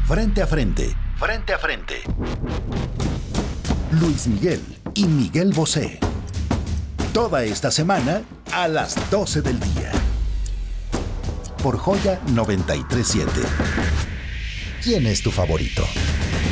Frente a frente. Frente a frente. Luis Miguel y Miguel Bosé. Toda esta semana a las 12 del día. Por Joya 93.7. ¿Quién es tu favorito?